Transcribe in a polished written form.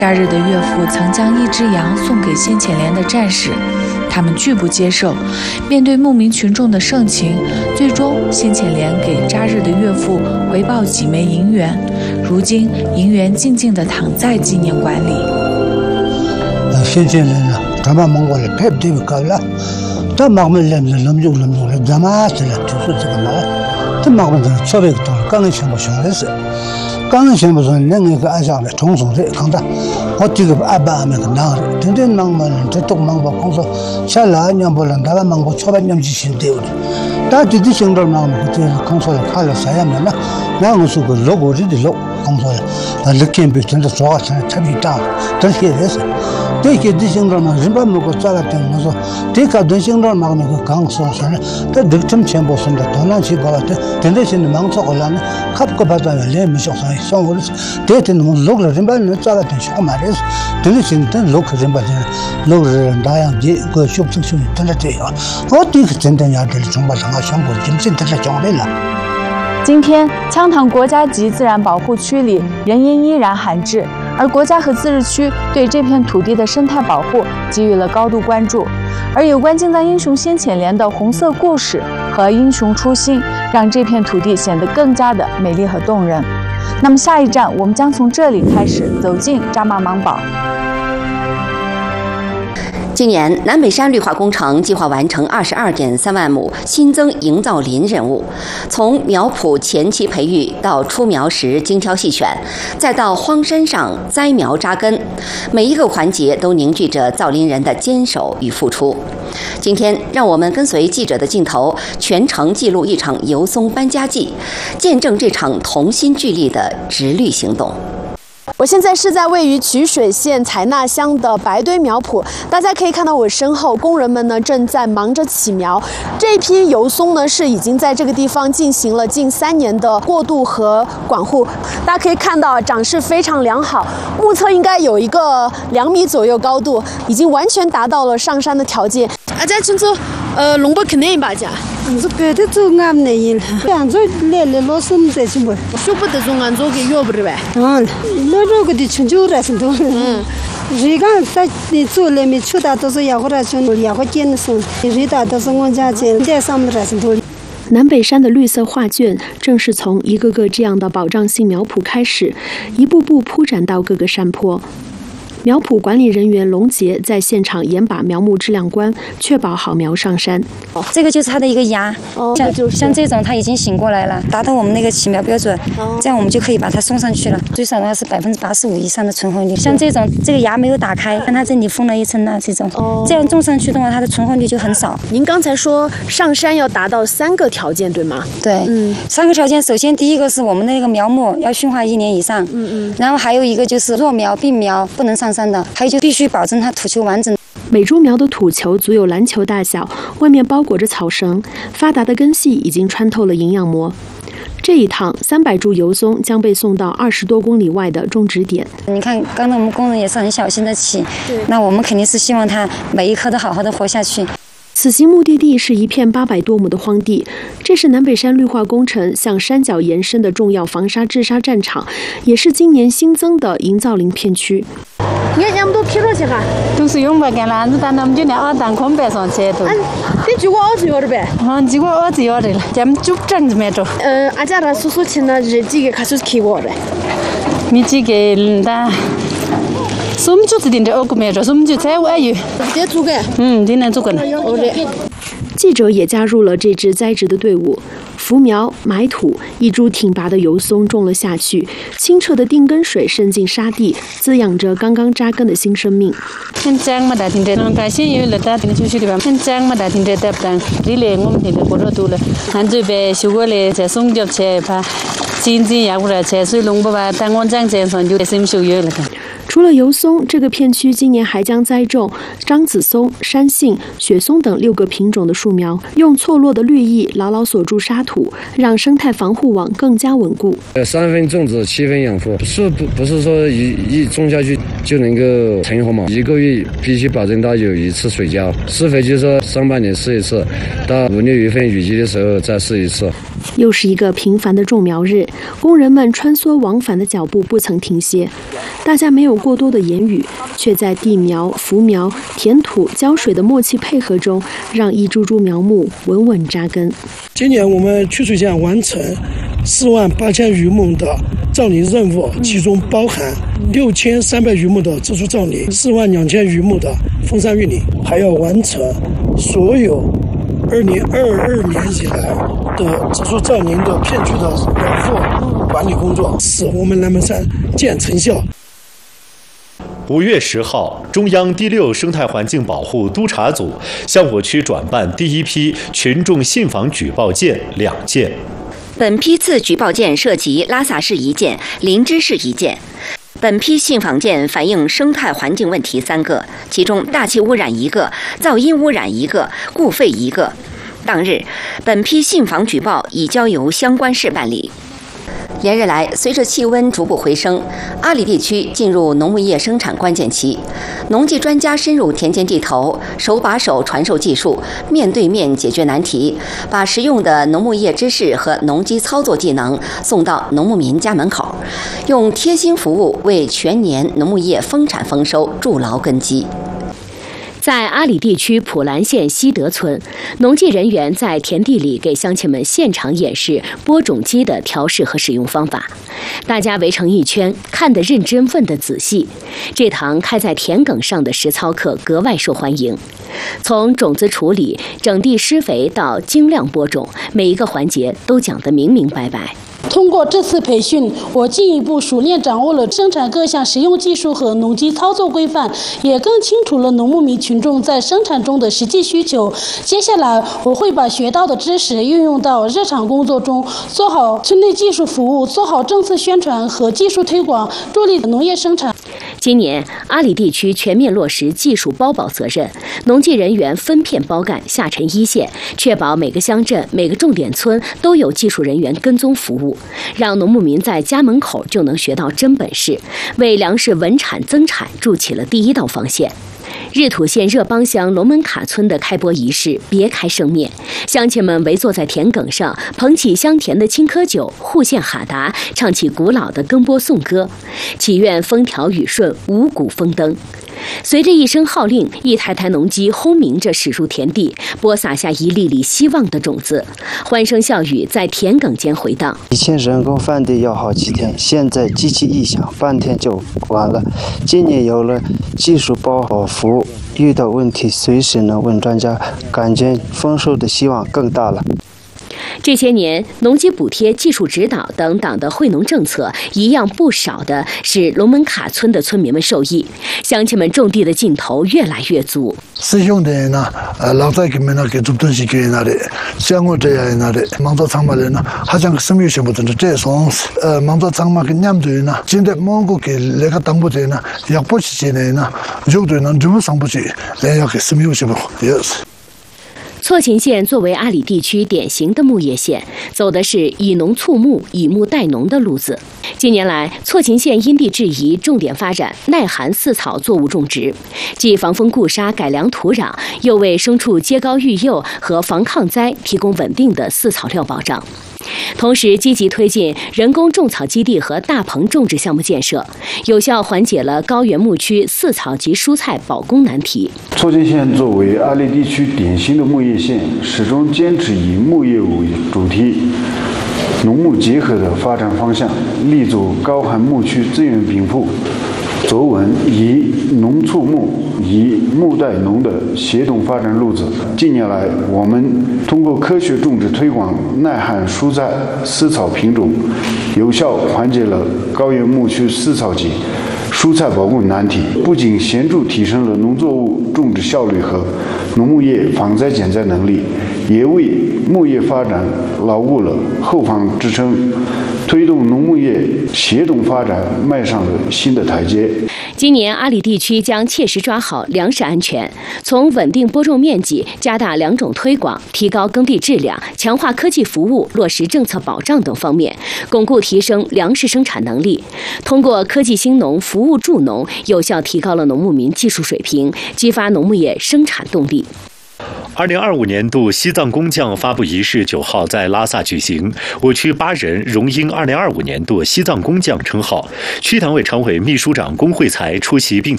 扎日的岳父曾将一只羊送给先遣连的战士，他们拒不接受。面对牧民群众的盛情，最终先遣连给扎日的岳父回报几枚银元。如今，银元静静地躺在纪念馆里。 先遣连呢，咱们蒙古人太对不高了，这马们人就了，咱们是了，就是这个嘛，这马们人特别多，刚刚全部上来是。刚刚全部说另一个按下来重送的，看到我这个阿爸那个男的，真正男嘛人，这都忙不工作，下来年不能，大家忙不超半年就行对不对？但这啲行动忙不，这工作了看了啥样的呢？那我说个路过这的路工作了，那建别真的做成特别大，真是的是。这些的行动嘛，日本那个做了等我说，这个的行动嘛那个刚说上来，这这这全部送的，东南西搞了，真的是忙做过来呢，看不把这连没小上。像我的，这天我们路了人把人抓了点小马的，真的是真路人把人路人那样的个小朋友真的这样，我这个真的要这里中国上啊，全部真正的讲来了。 今天，羌塘国家级自然保护区里人烟依然罕至，而国家和自治区对这片土地的生态保护给予了高度关注。而有关靖藏英雄先遣连的红色故事和英雄初心，让这片土地显得更加的美丽和动人。那么下一站，我们将从这里开始走进扎玛芒堡。 今年南北山绿化工程计划完成22.3万亩新增营造林任务，从苗圃前期培育到出苗时精挑细选，再到荒山上栽苗扎根，每一个环节都凝聚着造林人的坚守与付出。今天，让我们跟随记者的镜头，全程记录一场油松搬家季，见证这场同心聚力的植绿行动。 我现在是在位于曲水县采纳乡的白堆苗圃，大家可以看到我身后，工人们呢正在忙着起苗。这一批油松呢是已经在这个地方进行了近3年的过渡和管护，大家可以看到长势非常良好，目测应该有一个2米左右高度，已经完全达到了上山的条件。啊，这清楚，龙不肯定吧家。 这别的做俺们那了，俺做来老什么在什么？ 说不得做俺做给要不的呗。 那个的全就来什么？人家在你做了没？出大都是要或者就要或见的时候，人大都是我家见在上面来什么？ 南北山的绿色画卷，正是从一个个这样的保障性苗圃开始，一步步铺展到各个山坡。苗圃管理人员龙杰在现场严把苗木质量关，确保好苗上山。 这个就是它的一个芽，像这种它已经醒过来了，达到我们那个起苗标准，这样我们就可以把它送上去了。最少的话是85%以上的存活率。像这种这个芽没有打开，看它这里封了一层啊，这种，这样种上去的话，它的存活率就很少。 您刚才说上山要达到3个条件，对吗？ 对，3个条件，首先第一个是我们的那个苗木要驯化1年以上，然后还有一个就是弱苗、病苗不能上山的，还有就必须保证它土球完整。 每株苗的土球足有篮球大小，外面包裹着草绳，发达的根系已经穿透了营养膜。这一趟300株油松将被送到20多公里外的种植点。 你看，刚才我们工人也是很小心的起，那我们肯定是希望它每一棵都好好的活下去。 此行目的地是一片800多亩的荒地，这是南北山绿化工程向山脚延伸的重要防沙治沙战场，也是今年新增的营造林片区。 你看，们都批了去哈？ 都是用不干了，但他们就那当空白上去都。 你结果儿子要的呗？ 结果儿子要的了，咱们就真子没着。 阿家的叔叔亲呢，这几个开始开我的。 你几个那？什么就是定着2个没着，什么就在外有。 这做个？ 今年做过了。 记者也加入了这支栽植的队伍，扶苗埋土，一株挺拔的油松种了下去，清澈的定根水渗进沙地，滋养着刚刚扎根的新生命。 很长嘛，大听着，但现有了大听就是的吧，很长嘛，大听着得不当，这里我们听着过了多了，俺这边修过了，在松脚去怕，今要过来才水龙不吧，但我这样上就得什修有了的。 除了油松，这个片区今年还将栽种樟子松、山杏、雪松等6个品种的树苗，用错落的绿意牢牢锁住沙土，让生态防护网更加稳固。 3分种植7分养护，不是说一种下去就能够成活嘛？1个月必须保证它有1次水浇，施肥就是说上半年试一次，到5、6月份雨季的时候再试一次。 又是一个平凡的种苗日，工人们穿梭往返的脚步不曾停歇。大家没有过多的言语，却在地苗、浮苗、填土、浇水的默契配合中，让一株株苗木稳稳扎根。 今年我们曲水县完成48000余亩的造林任务，其中包含6300余亩的植树造林，42000余亩的封山育林，还要完成所有2022年以来的植树造林的片区的养护管理工作，使我们南门山见成效。 5月10号，中央第6生态环境保护督察组向我区转办第一批群众信访举报件2件。 本批次举报件涉及拉萨市1件、林芝市1件。本批信访件反映生态环境问题3个，其中大气污染1个，噪音污染1个，固废1个。当日，本批信访举报已交由相关市办理。连日来，随着气温逐步回升，阿里地区进入农牧业生产关键期。农技专家深入田间地头，手把手传授技术，面对面解决难题，把实用的农牧业知识和农机操作技能送到农牧民家门口，用贴心服务为全年农牧业丰产丰收筑牢根基。在阿里地区普兰县西德村，农技人员在田地里给乡亲们现场演示播种机的调试和使用方法。大家围成一圈，看得认真，问得仔细。这堂开在田埂上的实操课格外受欢迎。从种子处理、整地施肥到精量播种，每一个环节都讲得明明白白。 通过这次培训，我进一步熟练掌握了生产各项实用技术和农机操作规范，也更清楚了农牧民群众在生产中的实际需求。接下来，我会把学到的知识运用到日常工作中，做好村内技术服务，做好政策宣传和技术推广，助力农业生产。今年，阿里地区全面落实技术包保责任，农技人员分片包干，下沉一线，确保每个乡镇、每个重点村都有技术人员跟踪服务，让农牧民在家门口就能学到真本事，为粮食稳产增产筑起了第一道防线。日土县热邦乡龙门卡村的开播仪式别开生面，乡亲们围坐在田埂上，捧起香甜的青稞酒，互献哈达，唱起古老的耕播颂歌，祈愿风调雨顺，五谷丰登。随着一声号令，一台台农机轰鸣着驶入田地，播撒下一粒粒希望的种子。欢声笑语在田埂间回荡。 以前人工翻地要好几天，现在机器一响，半天就完了。今年有了技术包保服务，遇到问题随时能问专家，感觉丰收的希望更大了。 这些年，农机补贴、技术指导等党的惠农政策，一样不少的是龙门卡村的村民们受益，乡亲们种地的劲头越来越足。 师兄弟呢，老在给们那给做东西给那里，像我这样那里，忙着长嘛人呢，好像什么全部都是这种，忙着长嘛给娘队呢，现在忙过给那个当部队呢，要不起进来呢，肉队呢全部上不去，来要给什么全部也是。 错勤县作为阿里地区典型的牧业县，走的是以农促牧、以牧代农的路子。近年来，错勤县因地制宜，重点发展耐寒饲草作物种植，既防风固沙、改良土壤，又为牲畜接高育幼和防抗灾提供稳定的饲草料保障。同时，积极推进人工种草基地和大棚种植项目建设，有效缓解了高原牧区饲草及蔬菜保供难题。 错勤县作为阿里地区典型的牧业县，始终坚持以牧业为主题、农牧结合的发展方向，立足高寒牧区资源禀赋，走稳以农促牧、以牧代农的协同发展路子。近年来，我们通过科学种植推广耐旱蔬菜饲草品种，有效缓解了高原牧区饲草及蔬菜保供难题，不仅显著提升了农作物种植效率和农牧业防灾减灾能力，也为牧业发展牢固了后方支撑，推动农牧业协同发展迈上了新的台阶。 今年阿里地区将切实抓好粮食安全，从稳定播种面积、加大良种推广、提高耕地质量、强化科技服务、落实政策保障等方面，巩固提升粮食生产能力。通过科技兴农、服务助农，有效提高了农牧民技术水平，激发农牧业生产动力。 2025年度西藏工匠发布仪式9号在拉萨举行，我区8人荣膺2025年度西藏工匠称号。区党委常委秘书长龚慧才出席并